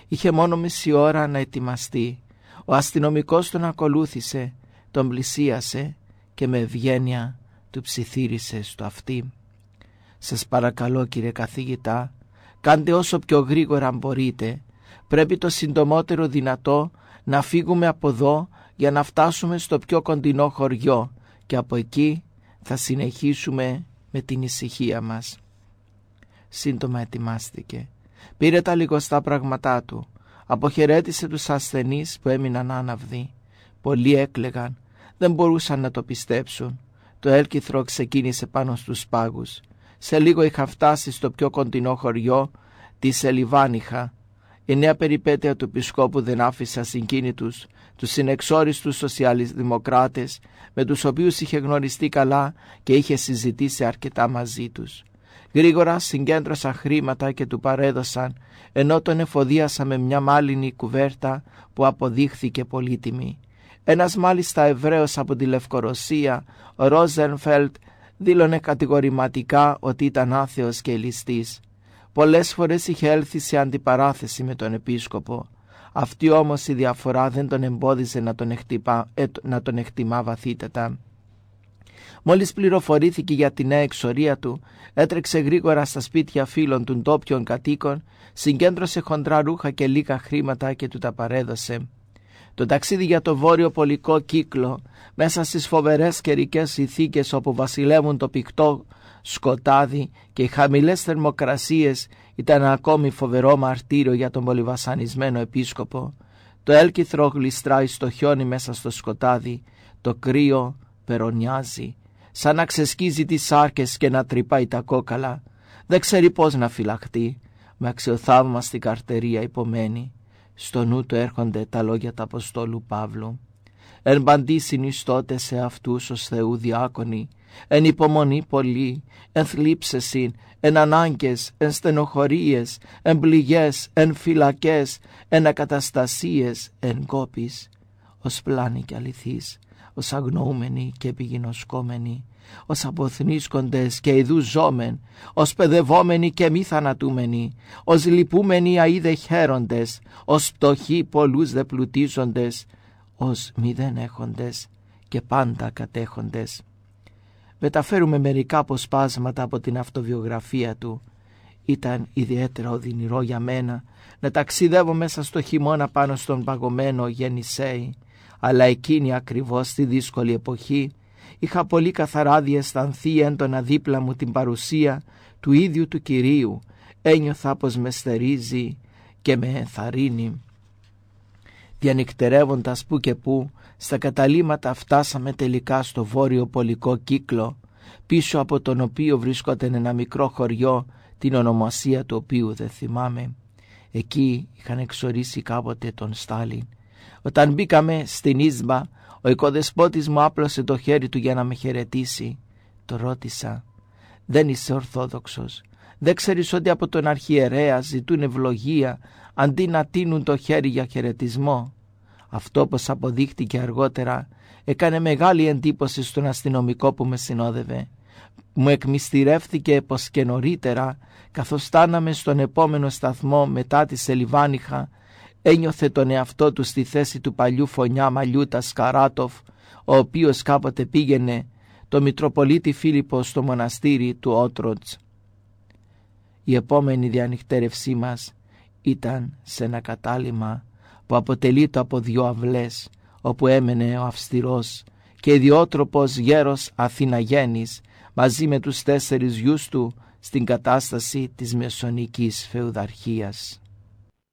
Είχε μόνο μισή ώρα να ετοιμαστεί. Ο αστυνομικός τον ακολούθησε, τον πλησίασε και με ευγένεια του ψιθύρισε στο αυτί. «Σας παρακαλώ, κύριε καθηγητά, κάντε όσο πιο γρήγορα μπορείτε. Πρέπει το συντομότερο δυνατό να φύγουμε από εδώ για να φτάσουμε στο πιο κοντινό χωριό και από εκεί θα συνεχίσουμε με την ησυχία μας». Σύντομα ετοιμάστηκε. Πήρε τα λιγοστά πράγματά του. Αποχαιρέτησε τους ασθενείς που έμειναν άναυδοι. Πολλοί έκλαιγαν. Δεν μπορούσαν να το πιστέψουν. Το έλκυθρο ξεκίνησε πάνω στους πάγους. Σε λίγο είχαν φτάσει στο πιο κοντινό χωριό, τη Σελιβάνιχα. Η νέα περιπέτεια του επισκόπου δεν άφησε ασυγκίνητους τους συνεξόριστους σοσιαλδημοκράτες, με τους οποίους είχε γνωριστεί καλά και είχε συζητήσει αρκετά μαζί τους. Γρήγορα συγκέντρωσαν χρήματα και του παρέδωσαν, ενώ τον εφοδίασαν με μια μάλινη κουβέρτα που αποδείχθηκε πολύτιμη. Ένας μάλιστα Εβραίος από τη Λευκορωσία, ο Ρόζενφελτ, δήλωνε κατηγορηματικά ότι ήταν άθεος και ληστής. Πολλές φορές είχε έλθει σε αντιπαράθεση με τον επίσκοπο. Αυτή όμως η διαφορά δεν τον εμπόδιζε να τον εκτιμά βαθύτατα. Μόλις πληροφορήθηκε για την νέα εξορία του, έτρεξε γρήγορα στα σπίτια φίλων των ντόπιων κατοίκων, συγκέντρωσε χοντρά ρούχα και λίγα χρήματα και του τα παρέδωσε. Το ταξίδι για το βόρειο πολικό κύκλο, μέσα στις φοβερές καιρικές συνθήκες όπου βασιλεύουν το πυκτό σκοτάδι και οι χαμηλές θερμοκρασίες, ήταν ακόμη φοβερό μαρτύριο για τον πολυβασανισμένο επίσκοπο. Το έλκυθρο γλιστράει στο χιόνι μέσα στο σκοτάδι, το κρύο περονιάζει, σαν να ξεσκίζει τις σάρκες και να τρυπάει τα κόκαλα. Δεν ξέρει πώς να φυλαχτεί, με αξιοθαύμαστη καρτερία υπομένει. Στο νου του έρχονται τα λόγια του Αποστόλου Παύλου. «Εν παντή συνιστώτε σε αυτούς ως Θεού διάκονοι, εν υπομονή πολύ, εν θλίψεσιν, εν ανάγκες, εν στενοχωρίες, εν πληγές, εν φυλακές, εν ακαταστασίες, εν κόπης, ως πλάνοι και αληθείς, ως αγνοούμενοι και επιγινωσκόμενοι, ως αποθνίσκοντες και ειδούς ζώμεν, ως παιδευόμενοι και μη θανατούμενοι, ως λυπούμενοι αεί δε χαίροντες, ως πτωχοί πολλούς δε πλουτίζοντες, ως μηδέν έχοντες και πάντα κατέχοντες». Μεταφέρουμε μερικά αποσπάσματα από την αυτοβιογραφία του. «Ήταν ιδιαίτερα οδυνηρό για μένα να ταξιδεύω μέσα στο χειμώνα πάνω στον παγωμένο Γεννησέη, αλλά εκείνη ακριβώς στη δύσκολη εποχή είχα πολύ καθαρά διαισθανθεί έντονα δίπλα μου την παρουσία του ίδιου του Κυρίου. Ένιωθα πως με στερίζει και με ενθαρρύνει». Διανυκτερεύοντας που και που, στα καταλύματα φτάσαμε τελικά στο βόρειο πολικό κύκλο, πίσω από τον οποίο βρισκόταν ένα μικρό χωριό, την ονομασία του οποίου δεν θυμάμαι. Εκεί είχαν εξορίσει κάποτε τον Στάλιν. Όταν μπήκαμε στην Ίσμπα, ο οικοδεσπότης μου άπλωσε το χέρι του για να με χαιρετήσει. Το ρώτησα: «Δεν είσαι ορθόδοξος? Δεν ξέρεις ότι από τον αρχιερέα ζητούν ευλογία αντί να τίνουν το χέρι για χαιρετισμό?» Αυτό, όπως αποδείχτηκε αργότερα, έκανε μεγάλη εντύπωση στον αστυνομικό που με συνόδευε. Μου εκμυστηρεύθηκε πως και νωρίτερα, καθώς φτάναμε στον επόμενο σταθμό μετά τη Σελιβάνιχα, ένιωθε τον εαυτό του στη θέση του παλιού φωνιά Μαλιούτα Σκαράτοφ, ο οποίος κάποτε πήγαινε το Μητροπολίτη Φίλιππο στο μοναστήρι του Ότροτς. Η επόμενη διανυκτέρευσή μας ήταν σε ένα κατάλημα που αποτελείται από 2 αυλές, όπου έμενε ο αυστηρός και ιδιότροπος γέρος Αθηναγέννης μαζί με τους 4 γιους του στην κατάσταση της μεσονικής φεουδαρχίας.